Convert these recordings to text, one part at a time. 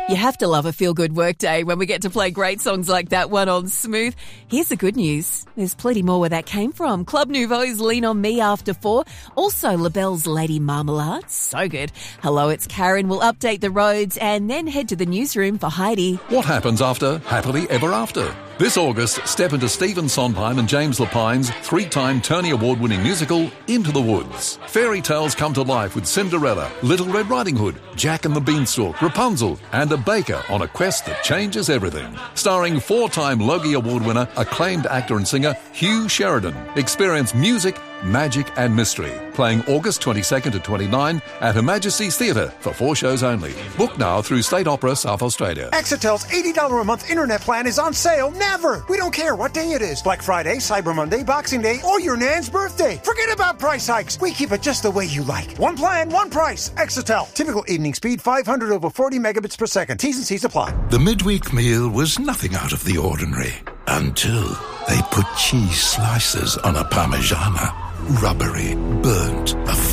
You have to love a feel-good workday when we get to play great songs like that one on Smooth. Here's the good news. There's plenty more where that came from. Club Nouveau's Lean On Me after 4. Also, LaBelle's Lady Marmalade. So good. Hello, it's Karen. We'll update the roads and then head to the newsroom for Heidi. What happens after Happily Ever After? This August, step into Stephen Sondheim and James Lapine's 3-time Tony Award-winning musical, Into the Woods. Fairy tales come to life with Cinderella, Little Red Riding Hood, Jack and the Beanstalk, Rapunzel, and a baker on a quest that changes everything. Starring 4-time Logie Award winner, acclaimed actor and singer Hugh Sheridan. Experience music, magic and mystery. Playing August 22nd to 29 at Her Majesty's Theatre for 4 shows only. Book now through State Opera South Australia. Exetel's $80 a month internet plan is on sale. Never! We don't care what day it is. Black Friday, Cyber Monday, Boxing Day, or your Nan's birthday. Forget about price hikes. We keep it just the way you like. One plan, one price. Exetel. Typical evening speed 500 over 40 megabits per second. T's and C's apply. The midweek meal was nothing out of the ordinary until they put cheese slices on a Parmigiana. Rubbery, burnt,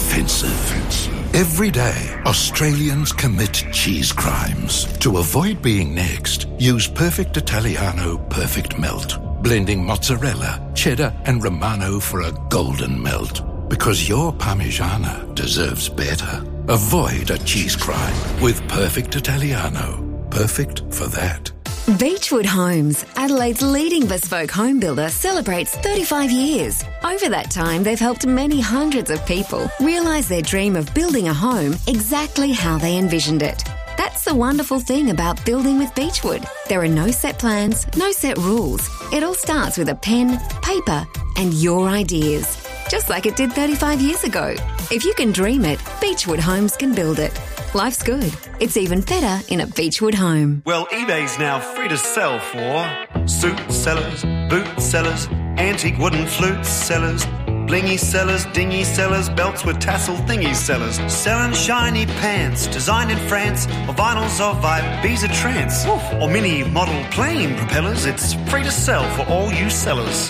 offensive. Every day, Australians commit cheese crimes. To avoid being next, use Perfect Italiano Perfect Melt. Blending mozzarella, cheddar and Romano for a golden melt. Because your Parmigiana deserves better. Avoid a cheese crime with Perfect Italiano. Perfect for that. Beechwood Homes, Adelaide's leading bespoke home builder, celebrates 35 years. Over that time, they've helped many hundreds of people realise their dream of building a home exactly how they envisioned it. That's the wonderful thing about building with Beechwood. There are no set plans, no set rules. It all starts with a pen, paper, and your ideas. Just like it did 35 years ago. If you can dream it, Beechwood Homes can build it. Life's good. It's even better in a Beechwood home. Well, eBay's now free to sell for suit sellers, boot sellers, antique wooden flute sellers, blingy sellers, dingy sellers, belts with tassel thingy sellers, selling shiny pants, designed in France, or vinyls of Ibiza trance, or mini model plane propellers. It's free to sell for all you sellers.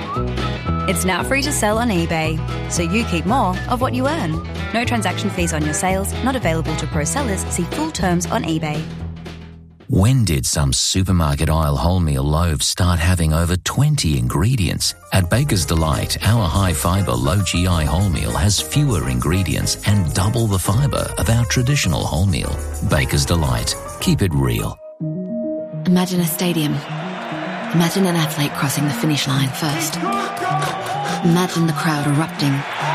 It's now free to sell on eBay, so you keep more of what you earn. No transaction fees on your sales, not available to pro sellers. See full terms on eBay. When did some supermarket aisle wholemeal loaves start having over 20 ingredients? At Baker's Delight, our high-fibre, low-GI wholemeal has fewer ingredients and double the fibre of our traditional wholemeal. Baker's Delight. Keep it real. Imagine a stadium. Imagine an athlete crossing the finish line first. Imagine the crowd erupting.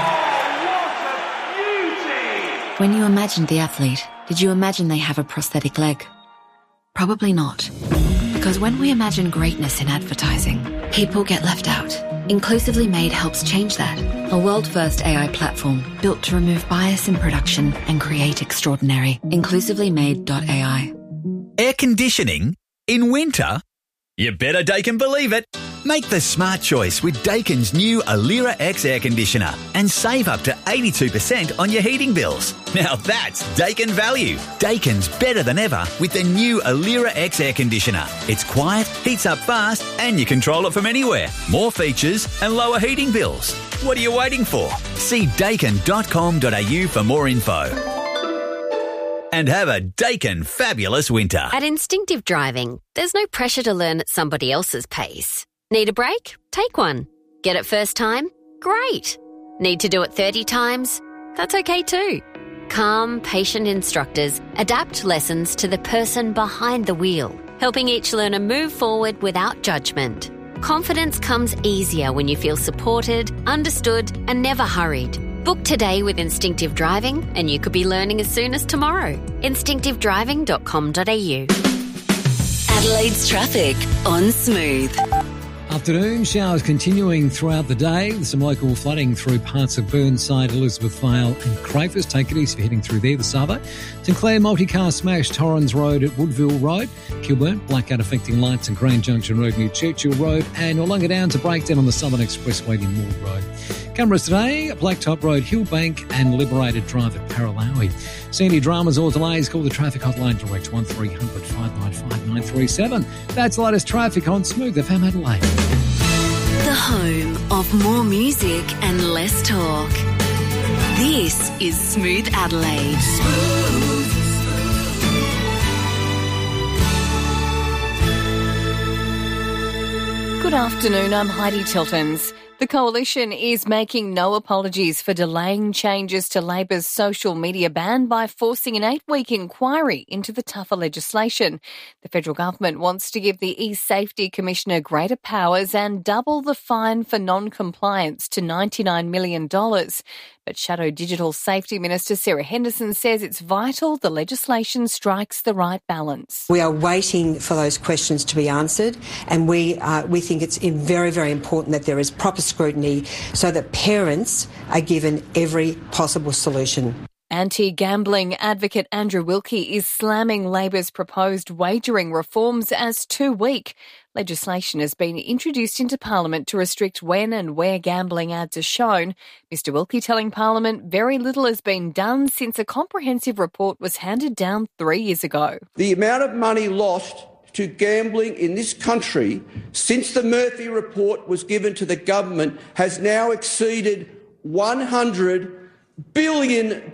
When you imagined the athlete, did you imagine they have a prosthetic leg? Probably not. Because when we imagine greatness in advertising, people get left out. Inclusively Made helps change that. A world-first AI platform built to remove bias in production and create extraordinary. InclusivelyMade.ai. Air conditioning? In winter? You better Daikin believe it. Make the smart choice with Daikin's new Alira X air conditioner and save up to 82% on your heating bills. Now that's Daikin value. Daikin's better than ever with the new Alira X air conditioner. It's quiet, heats up fast, and you control it from anywhere. More features and lower heating bills. What are you waiting for? See daikin.com.au for more info. And have a Daikin fabulous winter. At Instinctive Driving, there's no pressure to learn at somebody else's pace. Need a break? Take one. Get it first time? Great. Need to do it 30 times? That's okay too. Calm, patient instructors adapt lessons to the person behind the wheel, helping each learner move forward without judgment. Confidence comes easier when you feel supported, understood, and never hurried. Book today with Instinctive Driving and you could be learning as soon as tomorrow. Instinctivedriving.com.au. Adelaide's traffic on Smooth. Afternoon, showers continuing throughout the day with some local flooding through parts of Burnside, Elizabeth Vale and Crafers. Take it easy if you're heading through there this Savo. Sinclair multi-car smash Torrens Road at Woodville Road. Kilburn, blackout affecting lights at Grand Junction Road near Churchill Road. And Wollonga down to breakdown on the Southern Expressway near Moore Road. Cameras today, Blacktop Road, Hillbank and Liberated Drive at Paralawi. See any dramas or delays, call the traffic hotline direct 1300 595 937. That's the latest traffic on Smooth FM Adelaide. The home of more music and less talk. This is Smooth Adelaide. afternoon, I'm Heidi Tiltons. The Coalition is making no apologies for delaying changes to Labor's social media ban by forcing an 8-week inquiry into the tougher legislation. The federal government wants to give the eSafety Commissioner greater powers and double the fine for non-compliance to $99 million. But Shadow Digital Safety Minister Sarah Henderson says it's vital the legislation strikes the right balance. We are waiting for those questions to be answered, and we think it's very, very important that there is proper scrutiny so that parents are given every possible solution. Anti-gambling advocate Andrew Wilkie is slamming Labor's proposed wagering reforms as too weak. Legislation has been introduced into Parliament to restrict when and where gambling ads are shown. Mr Wilkie telling Parliament very little has been done since a comprehensive report was handed down 3 years ago. The amount of money lost to gambling in this country since the Murphy report was given to the government has now exceeded $100 billion.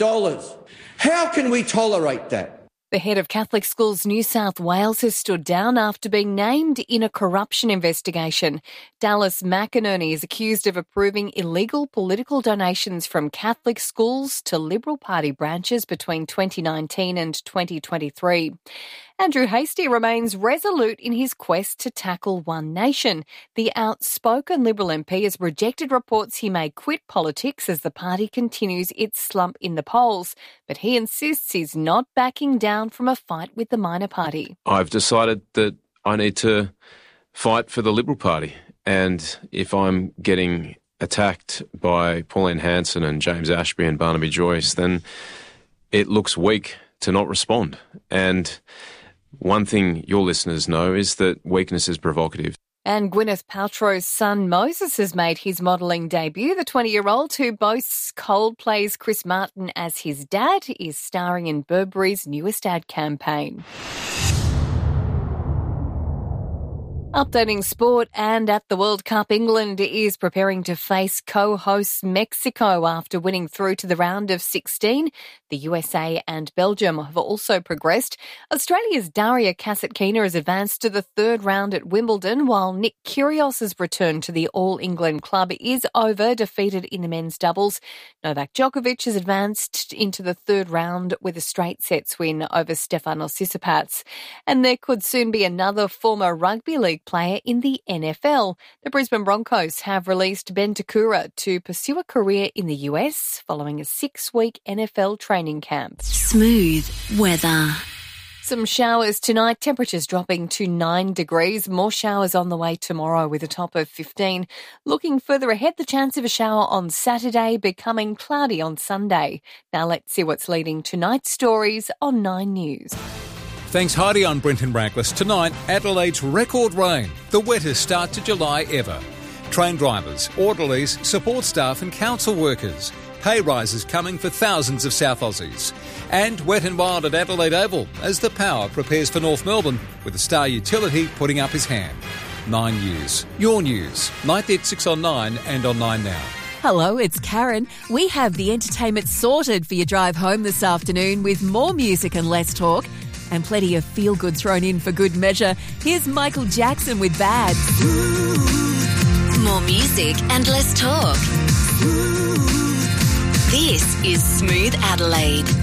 How can we tolerate that? The head of Catholic Schools New South Wales has stood down after being named in a corruption investigation. Dallas McInerney is accused of approving illegal political donations from Catholic schools to Liberal Party branches between 2019 and 2023. Andrew Hastie remains resolute in his quest to tackle One Nation. The outspoken Liberal MP has rejected reports he may quit politics as the party continues its slump in the polls, but he insists he's not backing down from a fight with the minor party. I've decided that I need to fight for the Liberal Party, and if I'm getting attacked by Pauline Hanson and James Ashby and Barnaby Joyce, then it looks weak to not respond. And one thing your listeners know is that weakness is provocative. And Gwyneth Paltrow's son Moses has made his modelling debut. The 20-year-old, who boasts Coldplay's Chris Martin as his dad, is starring in Burberry's newest ad campaign. Updating sport, and at the World Cup, England is preparing to face co-hosts Mexico after winning through to the round of 16. The USA and Belgium have also progressed. Australia's Daria Kasatkina has advanced to the third round at Wimbledon, while Nick Kyrgios's return to the All-England club is over, defeated in the men's doubles. Novak Djokovic has advanced into the third round with a straight sets win over Stefanos Tsitsipas. And there could soon be another former rugby league player in the NFL. The Brisbane Broncos have released Ben Takura to pursue a career in the US following a 6-week NFL training camp. Smooth weather. Some showers tonight, temperatures dropping to 9 degrees. More showers on the way tomorrow with a top of 15. Looking further ahead, the chance of a shower on Saturday, becoming cloudy on Sunday. Now let's see what's leading tonight's stories on 9 News. Thanks, Heidi. I'm Brenton Brackless. Tonight, Adelaide's record rain, the wettest start to July ever. Train drivers, orderlies, support staff and council workers. Pay rises coming for thousands of South Aussies. And wet and wild at Adelaide Oval as the power prepares for North Melbourne, with the Star Utility putting up his hand. 9 News. Your news. Nightly at 6 on 9 and on 9 Now. Hello, it's Karen. We have the entertainment sorted for your drive home this afternoon with more music and less talk. And plenty of feel-good thrown in for good measure. Here's Michael Jackson with Bad. More music and less talk. This is Smooth Adelaide.